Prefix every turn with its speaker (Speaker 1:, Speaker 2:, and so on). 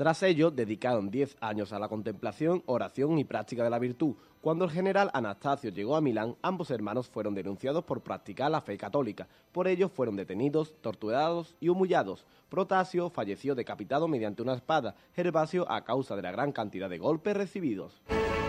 Speaker 1: Tras ello, dedicaron 10 años a la contemplación, oración y práctica de la virtud. Cuando el general Anastasio llegó a Milán, ambos hermanos fueron denunciados por practicar la fe católica. Por ello fueron detenidos, torturados y humillados. Protasio falleció decapitado mediante una espada, Gervasio a causa de la gran cantidad de golpes recibidos.